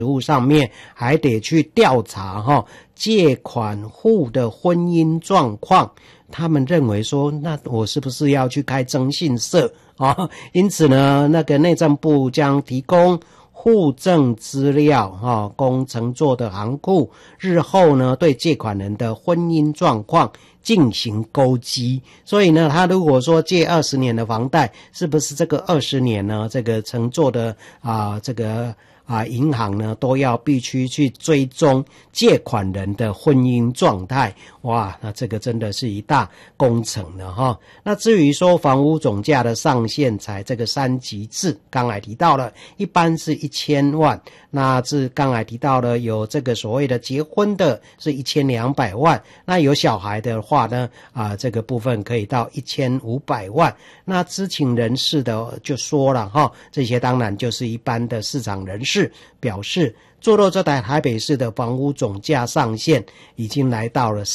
务上面还得去调查借款户的婚姻状况。他们认为说，那我是不是要去开征信社因此呢，那个内政部将提供户政资料供承作的行库日后呢对借款人的婚姻状况进行勾稽。所以呢，他如果说借20年的房贷，是不是这个20年呢，这个承作的银行呢都要必须去追踪借款人的婚姻状态。哇，那这个真的是一大工程了那至于说房屋总价的上限才这个3级制，刚才提到了，一般是1000万，那是刚才提到了有这个所谓的结婚的是1200万，那有小孩的话呢这个部分可以到1500万。那知情人士的就说了这些当然就是一般的市场人士表示，坐落在台北市的房屋总价上限已经来到了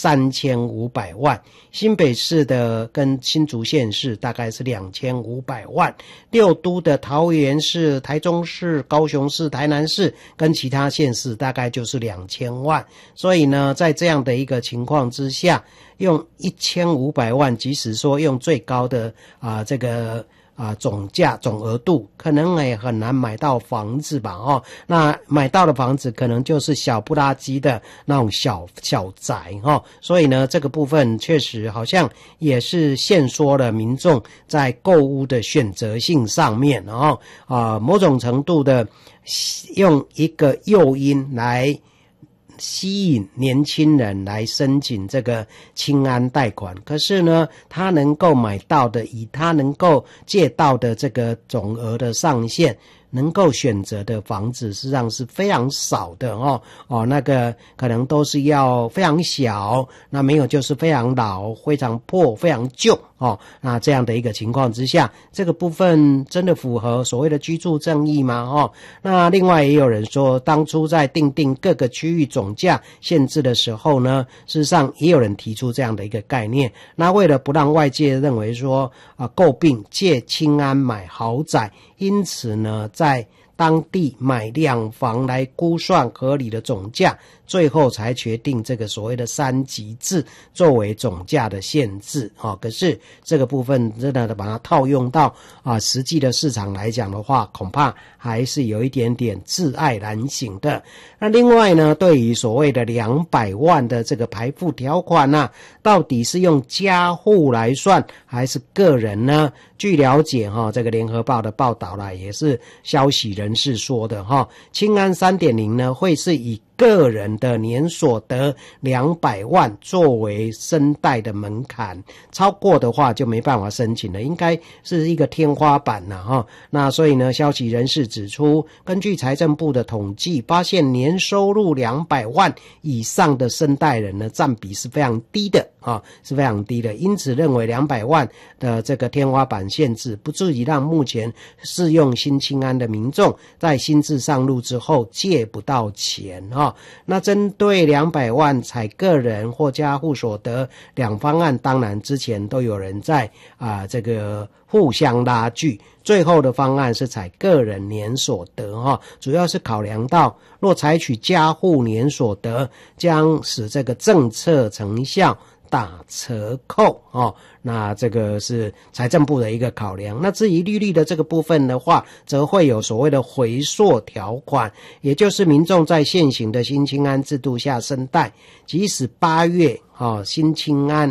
3500万，新北市的跟新竹县市大概是2500万，六都的桃园市、台中市、高雄市、台南市跟其他县市大概就是2000万。所以呢，在这样的一个情况之下，用1500万，即使说用最高的总价总额度，可能也很难买到房子吧那买到的房子可能就是小不拉几的那种小宅所以呢，这个部分确实好像也是限缩了民众在购屋的选择性上面某种程度的用一个诱因来吸引年轻人来申请这个青安贷款。可是呢，他能够买到的，以他能够借到的这个总额的上限，能够选择的房子实际上是非常少的那个可能都是要非常小，那没有就是非常老、非常破、非常旧那这样的一个情况之下，这个部分真的符合所谓的居住正义吗那另外也有人说，当初在订定各个区域总价限制的时候呢，事实上也有人提出这样的一个概念，那为了不让外界认为说诟病借青安买豪宅，因此呢在当地买两房来估算合理的总价，最后才决定这个所谓的3级制作为总价的限制可是这个部分真的把它套用到实际的市场来讲的话，恐怕还是有一点点窒碍难行的。那另外呢，对于所谓的200万的这个排付条款到底是用家户来算还是个人呢？据了解这个联合报的报道也是消息人士说的青安 3.0 呢会是以个人的年所得200万作为申贷的门槛，超过的话就没办法申请了，应该是一个天花板那所以呢，消息人士指出，根据财政部的统计，发现年收入200万以上的申贷人呢占比是非常低的是非常低的，因此认为200万的这个天花板限制不至于让目前适用新青安的民众在新制上路之后借不到钱那针对200万采个人或家户所得两方案，当然之前都有人在这个互相拉锯，最后的方案是采个人年所得主要是考量到若采取家户年所得，将使这个政策成效打折扣那这个是财政部的一个考量。那至于利率的这个部分的话，则会有所谓的回溯条款，也就是民众在现行的新青安制度下申贷，即使8月新青安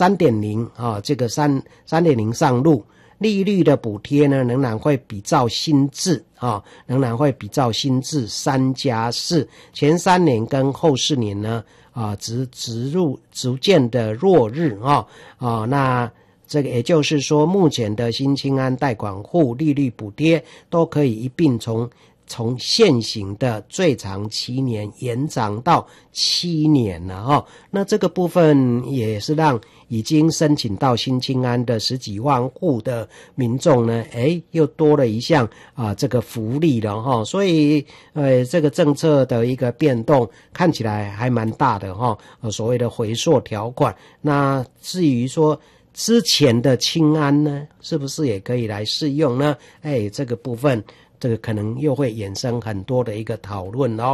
3.0 这个 3.0 上路，利率的补贴呢仍然会比照新制仍然会比照新制3+4，前3年跟后4年呢逐渐的落日那这个也就是说，目前的新青安贷款户利率补贴都可以一并从现行的最长7年延长到7年了那这个部分也是让已经申请到新青安的10几万户的民众呢又多了一项这个福利了所以这个政策的一个变动看起来还蛮大的所谓的回溯条款。那至于说之前的青安呢，是不是也可以来适用呢？这个部分这个可能又会衍生很多的一个讨论哦。